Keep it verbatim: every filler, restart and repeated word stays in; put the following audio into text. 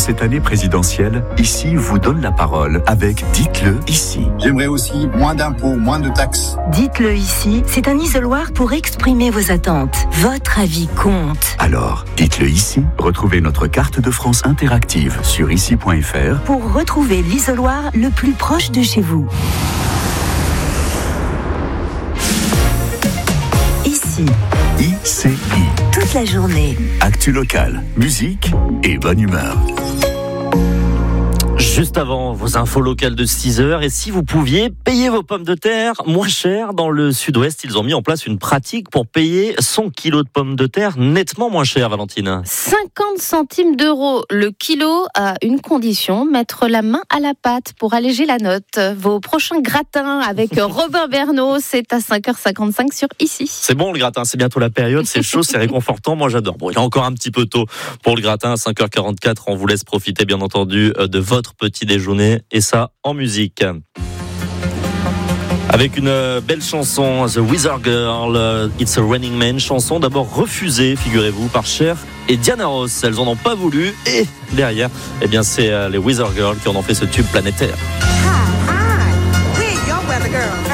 cette année présidentielle, Ici vous donne la parole avec Dites-le ici. J'aimerais aussi moins d'impôts, moins de taxes. Dites-le ici, c'est un isoloir pour exprimer vos attentes. Votre avis compte. Alors, dites-le ici. Retrouvez notre carte de France interactive sur ici point f r pour retrouver l'isoloir le plus proche de chez vous. Ici. I C I. Toute la journée. Actu locale, musique et bonne humeur. Juste avant vos infos locales de six heures, et si vous pouviez payer vos pommes de terre moins cher, dans le sud-ouest, ils ont mis en place une pratique pour payer son kilo de pommes de terre nettement moins cher, Valentine. cinquante centimes d'euros le kilo, à une condition, mettre la main à la pâte pour alléger la note. Vos prochains gratins avec Robin Bernot, c'est à cinq heures cinquante-cinq sur Ici. C'est bon le gratin, c'est bientôt la période, c'est chaud, c'est réconfortant, moi j'adore. Bon, il est encore un petit peu tôt pour le gratin, à cinq heures quarante-quatre, on vous laisse profiter bien entendu de votre petit déjeuner, et ça en musique. Avec une belle chanson, The Wizard Girl, It's a Raining Man, chanson d'abord refusée, figurez-vous, par Cher et Diana Ross. Elles en ont pas voulu, et derrière, eh bien c'est les Wizard Girls qui en ont fait ce tube planétaire. Hi, hi, we're your weather girls.